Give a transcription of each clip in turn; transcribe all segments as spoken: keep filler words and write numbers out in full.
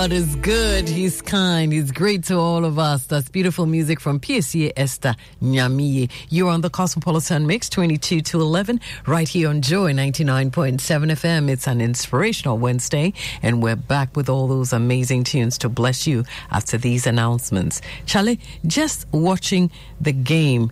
God is good. He's kind. He's great to all of us. That's beautiful music from P S C Esther Nyamiye. You're on the Cosmopolitan Mix, twenty-two to eleven, right here on Joy ninety-nine point seven F M. It's an inspirational Wednesday, and we're back with all those amazing tunes to bless you after these announcements. Charlie, just watching the game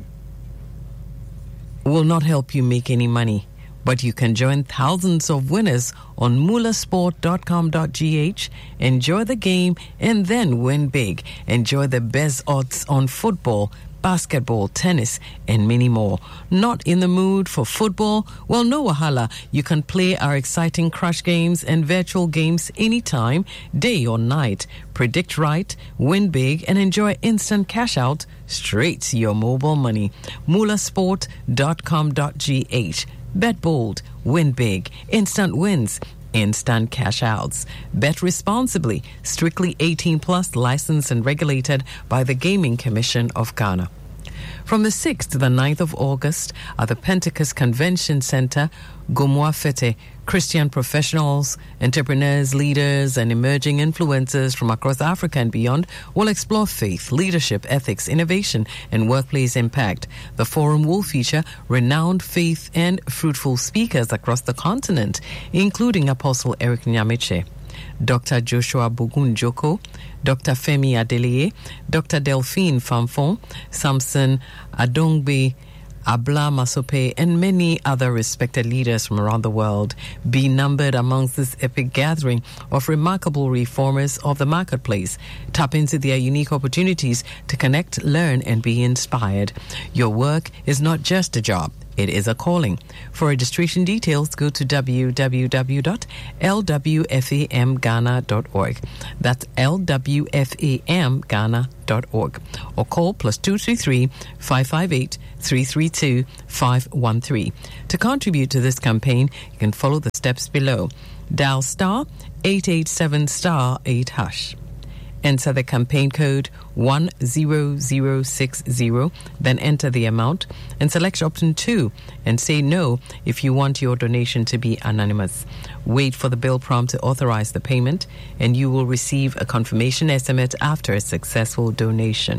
will not help you make any money, but you can join thousands of winners on mula sport dot com dot g h. Enjoy the game and then win big. Enjoy the best odds on football, basketball, tennis, and many more. Not in the mood for football? Well, no wahala. You can play our exciting crush games and virtual games anytime, day or night. Predict right, win big, and enjoy instant cash out straight to your mobile money. mula sport dot com dot g h. Bet bold, win big, instant wins, instant cash outs. Bet responsibly. Strictly eighteen plus, licensed and regulated by the Gaming Commission of Ghana. From the sixth to the ninth of August at the Pentecost Convention Center, Gomwa Fete, Christian professionals, entrepreneurs, leaders, and emerging influencers from across Africa and beyond will explore faith, leadership, ethics, innovation, and workplace impact. The forum will feature renowned faith and fruitful speakers across the continent, including Apostle Eric Nyamiche, Doctor Joshua Bugun-Joko, Doctor Femi Adeleye, Doctor Delphine Famfon, Samson Adongbe, Abla Masope, and many other respected leaders from around the world. Be numbered amongst this epic gathering of remarkable reformers of the marketplace. Tap into their unique opportunities to connect, learn, and be inspired. Your work is not just a job. It is a calling. For registration details, go to w w w dot l w f a m ghana dot org. That's l w f a m ghana dot org. Or call plus two three three, five five eight, three three two, five one three. To contribute to this campaign, you can follow the steps below. Dial star eight eight seven star eight hash. Enter the campaign code one zero zero six zero, then enter the amount and select option two and say no if you want your donation to be anonymous. Wait for the bill prompt to authorize the payment, and you will receive a confirmation estimate after a successful donation.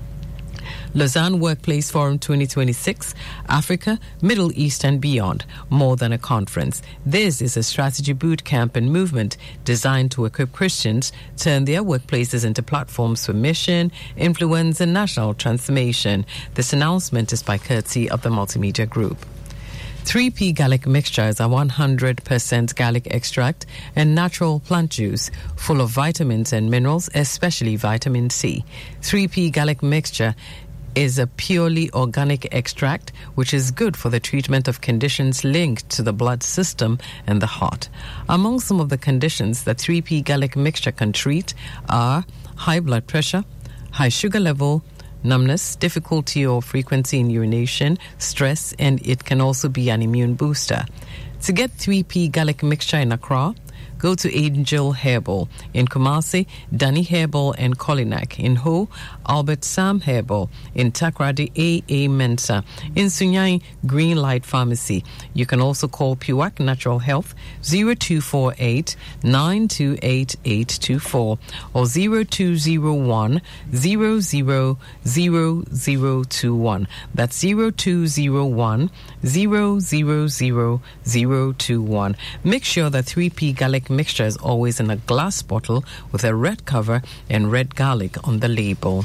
Lausanne Workplace Forum twenty twenty-six, Africa, Middle East and beyond, more than a conference. This is a strategy boot camp and movement designed to equip Christians turn their workplaces into platforms for mission, influence and national transformation. This announcement is by courtesy of the Multimedia Group. three P garlic mixture is a one hundred percent garlic extract and natural plant juice full of vitamins and minerals, especially vitamin C. three P garlic mixture is a purely organic extract which is good for the treatment of conditions linked to the blood system and the heart. Among some of the conditions that three P garlic mixture can treat are high blood pressure, high sugar level, numbness, difficulty or frequency in urination, stress, and it can also be an immune booster. To get three P garlic mixture in Accra, go to Angel Herbal. In Kumasi, Danny Herbal and Kolinak. In Ho, Albert Sam Herbal. In Takrady, A A Mensa. In Sunyai, Green Light Pharmacy. You can also call Puak Natural Health zero two four eight, nine two eight, eight two four or zero two zero one, zero zero zero zero two one. That's zero two zero one, zero zero zero zero two one. Make sure that three P garlic mixture is always in a glass bottle with a red cover and red garlic on the label.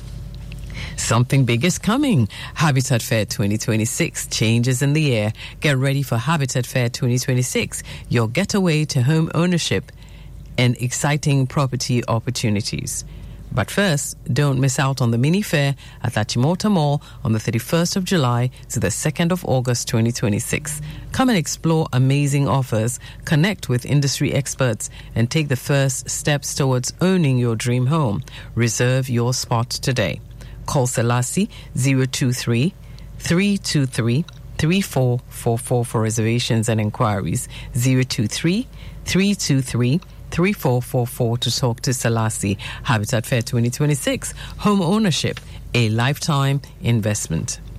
Something big is coming. Habitat Fair twenty twenty-six. Changes in the air. Get ready for Habitat Fair twenty twenty-six, your getaway to home ownership and exciting property opportunities. But first, don't miss out on the mini fair at Achimota Mall on the thirty-first of July to the second of August twenty twenty-six. Come and explore amazing offers, connect with industry experts, and take the first steps towards owning your dream home. Reserve your spot today. Call Selassie zero two three, three two three, three four four four for reservations and inquiries. zero two three, three two three, three four four four to talk to Selassie. Habitat Fair twenty twenty-six, home ownership, a lifetime investment.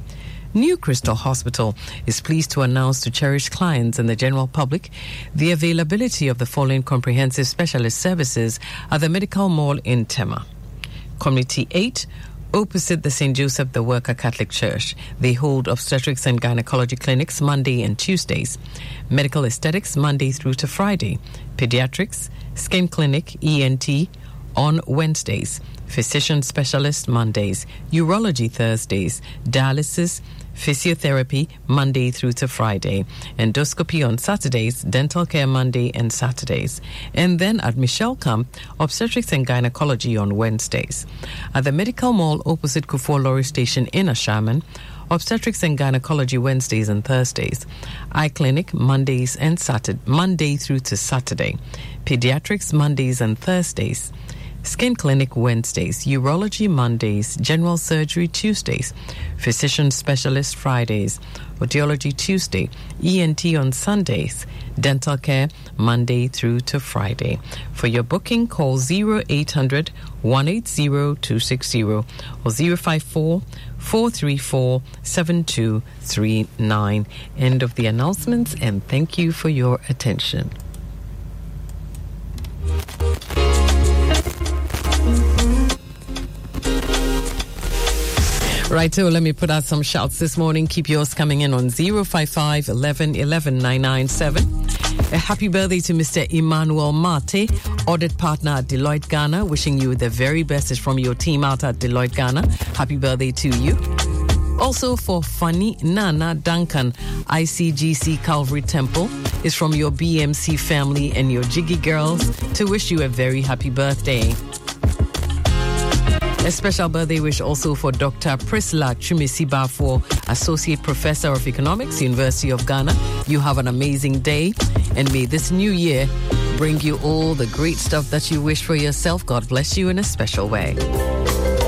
New Crystal Hospital is pleased to announce to cherished clients and the general public the availability of the following comprehensive specialist services at the Medical Mall in Tema. Community eight, opposite the Saint Joseph the Worker Catholic Church. They hold obstetrics and gynecology clinics Monday and Tuesdays, medical aesthetics Monday through to Friday, pediatrics, skin clinic, E N T on Wednesdays, physician specialist Mondays, urology Thursdays, dialysis, physiotherapy Monday through to Friday, endoscopy on Saturdays, dental care Monday and Saturdays, and then at Michelle Camp, obstetrics and gynecology on Wednesdays. At the Medical Mall opposite Kufuor Lorry Station in Ashaman, obstetrics and gynecology Wednesdays and Thursdays, eye clinic Mondays and Saturday, Monday through to Saturday, pediatrics Mondays and Thursdays, skin clinic Wednesdays, urology Mondays, general surgery Tuesdays, physician specialist Fridays, audiology Tuesday, E N T on Sundays, dental care Monday through to Friday. For your booking, call zero eight hundred, one eight zero, two six zero or zero five four, four three four, seven two three nine. End of the announcements, and thank you for your attention. Right, so let me put out some shouts this morning. Keep yours coming in on zero five five, eleven, eleven, nine nine seven. A happy birthday to Mister Emmanuel Mate, audit partner at Deloitte Ghana. Wishing you the very best. Is from your team out at Deloitte Ghana. Happy birthday to you. Also for Fanny Nana Duncan, I C G C Calvary Temple, is from your B M C family and your Jiggy girls to wish you a very happy birthday. A special birthday wish also for Doctor Priscilla Chumisiba, Associate Professor of Economics, University of Ghana. You have an amazing day, and may this new year bring you all the great stuff that you wish for yourself. God bless you in a special way.